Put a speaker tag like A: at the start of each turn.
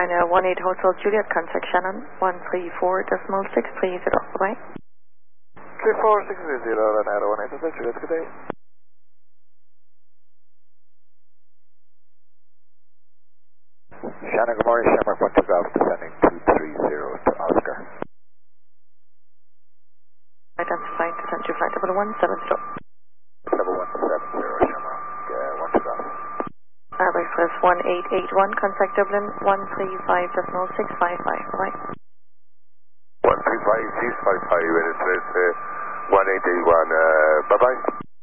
A: China 18 Hotel Juliet, contact Shannon 134.630. Bye-bye.
B: 34630, Leonardo 18 Hotel Juliet, good day. Shannon, good morning, Shamrock 12 Golf, descending 230 to Oscar.
A: Identified, descent to flight level 170.
B: Level 170, Shamrock 12 Golf.
A: Airbus Express 1881, contact Dublin 135.655. Bye-bye.
C: 135.655, Express 1881, bye-bye.